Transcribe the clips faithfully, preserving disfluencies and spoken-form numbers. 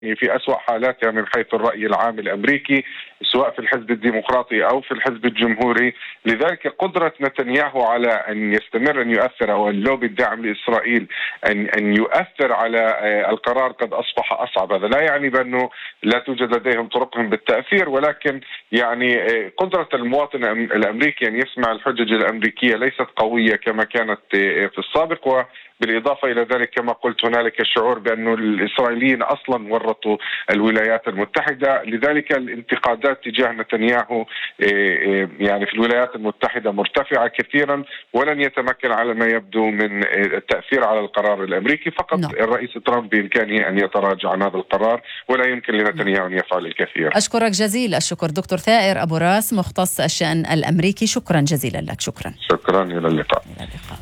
في أسوأ حالاتها من حيث الرأي العام الأمريكي، سواء في الحزب الديمقراطي أو في الحزب الجمهوري. لذلك قدرة نتنياهو على أن يستمر أن يؤثر، أو اللوبي الداعم لإسرائيل أن أن يؤثر على القرار قد أصبح أصعب. هذا لا يعني بأنه لا توجد لديهم طرقهم بالتأثير، ولكن يعني قدرة المواطن الأمريكي أن يسمع الحجج الأمريكية ليست قوية كما كانت في السابق. و بالإضافة إلى ذلك كما قلت هنالك شعور بأن الإسرائيليين أصلا ورطوا الولايات المتحدة. لذلك الانتقادات تجاه نتنياهو يعني في الولايات المتحدة مرتفعة كثيرا، ولن يتمكن على ما يبدو من التأثير على القرار الأمريكي. فقط no. الرئيس ترامب بإمكانه أن يتراجع عن هذا القرار، ولا يمكن لنتنياهو أن يفعل الكثير. أشكرك جزيل الشكر دكتور ثائر أبو راس، مختص الشأن الأمريكي. شكرا جزيلا لك. شكرا. شكرا. إلى اللقاء. إلى اللقاء.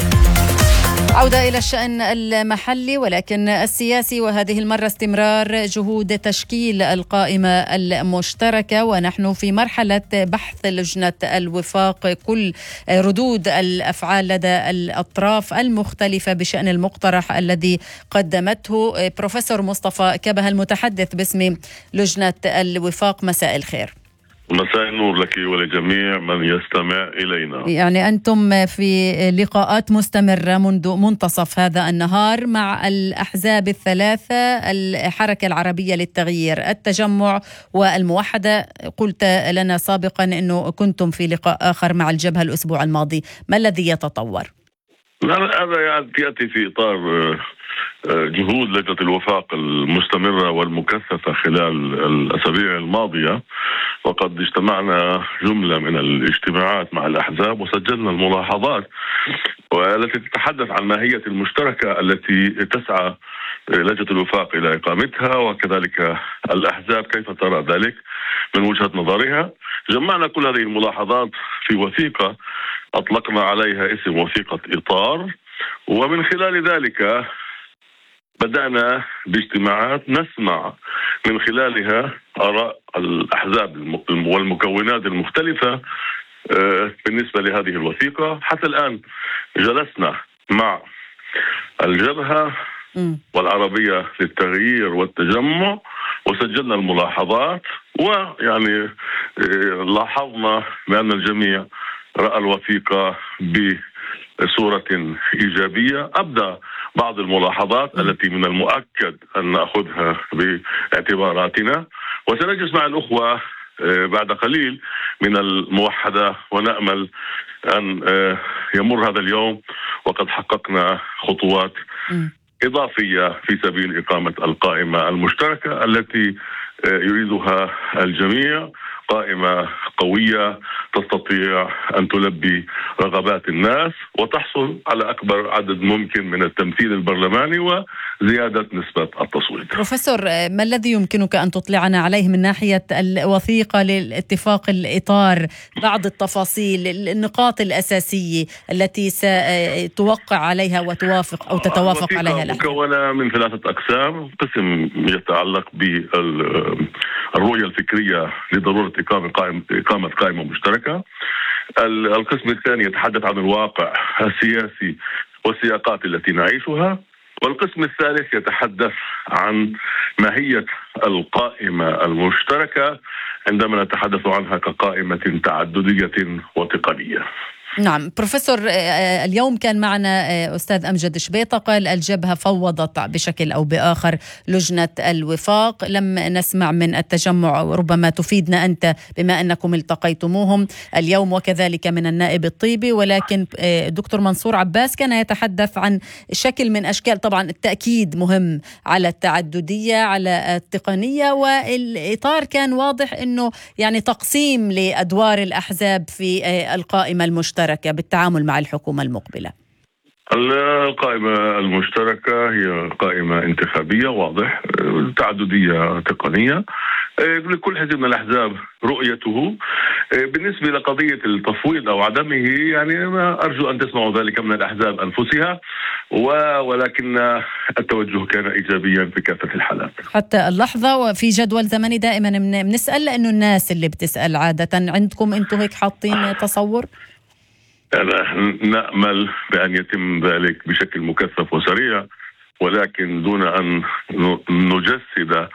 عودة إلى الشأن المحلي ولكن السياسي، وهذه المرة استمرار جهود تشكيل القائمة المشتركة، ونحن في مرحلة بحث لجنة الوفاق كل ردود الأفعال لدى الأطراف المختلفة بشأن المقترح الذي قدمته. بروفيسور مصطفى كبه المتحدث باسم لجنة الوفاق، مساء الخير. مساء النور لك ولجميع من يستمع إلينا. يعني أنتم في لقاءات مستمرة منذ منتصف هذا النهار مع الأحزاب الثلاثة، الحركة العربية للتغيير، التجمع والموحدة. قلت لنا سابقا أنه كنتم في لقاء آخر مع الجبهة الأسبوع الماضي، ما الذي يتطور؟ هذا يأتي في إطار جهود لجنة الوفاق المستمرة والمكثفة خلال الأسابيع الماضية، وقد اجتمعنا جملة من الاجتماعات مع الأحزاب وسجلنا الملاحظات والتي تتحدث عن ماهية المشتركة التي تسعى لجنة الوفاق إلى إقامتها، وكذلك الأحزاب كيف ترى ذلك من وجهة نظرها. جمعنا كل هذه الملاحظات في وثيقة أطلقنا عليها اسم وثيقة إطار، ومن خلال ذلك بدأنا باجتماعات نسمع من خلالها آراء الأحزاب والمكونات المختلفة بالنسبة لهذه الوثيقة. حتى الآن جلسنا مع الجبهة والعربية للتغيير والتجمع وسجلنا الملاحظات، ويعني لاحظنا بأن الجميع رأى الوثيقة بصورة إيجابية. أبدأ بعض الملاحظات التي من المؤكد أن نأخذها باعتباراتنا، وسنجلس مع الأخوة بعد قليل من الموحدة ونأمل أن يمر هذا اليوم وقد حققنا خطوات إضافية في سبيل إقامة القائمة المشتركة التي يريدها الجميع، قائمة قوية تستطيع أن تلبي رغبات الناس وتحصل على أكبر عدد ممكن من التمثيل البرلماني وزيادة نسبة التصويت. بروفيسور، ما الذي يمكنك أن تطلعنا عليه من ناحية الوثيقة للاتفاق الإطار؟ بعض التفاصيل، النقاط الأساسية التي ستوقع عليها وتوافق أو تتوافق عليها الأحزاب. مكونة من ثلاثة أقسام. قسم يتعلق بالرؤية الفكرية لضرورة إقامة قائمة إقامة قائمة مشتركة. القسم الثاني يتحدث عن الواقع السياسي والسياقات التي نعيشها. والقسم الثالث يتحدث عن ماهية القائمة المشتركة عندما نتحدث عنها كقائمة تعددية وتقنية. نعم بروفيسور، اليوم كان معنا أستاذ أمجد شبيطة قال الجبهة فوضت بشكل أو بآخر لجنة الوفاق. لم نسمع من التجمع، ربما تفيدنا أنت بما أنكم التقيتموهم اليوم، وكذلك من النائب الطيبي. ولكن دكتور منصور عباس كان يتحدث عن شكل من أشكال، طبعا التأكيد مهم على التعددية على التقنية، والإطار كان واضح أنه يعني تقسيم لأدوار الأحزاب في القائمة المشتركة بالتعامل مع الحكومة المقبلة. القائمة المشتركة هي قائمة انتخابية واضح، تعددية تقنية، لكل حزب من الأحزاب رؤيته. بالنسبة لقضية التفويض أو عدمه، يعني ما أرجو أن تسمعوا ذلك من الأحزاب أنفسها، ولكن التوجه كان إيجابيا في كافة الحالات حتى اللحظة. وفي جدول زمني دائما بنسأل، لأنه الناس اللي بتسأل عادة عندكم أنتم هيك حاطين تصور؟ نأمل بأن يتم ذلك بشكل مكثف وسريع. ولكن دون أن نجسد